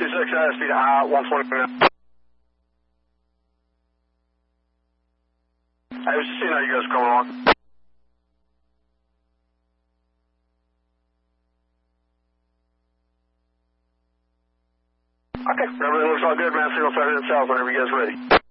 26, speed high, 129. I was just seeing how you guys are coming along. Okay, everything looks all good, man. Signal started in south whenever you guys are ready.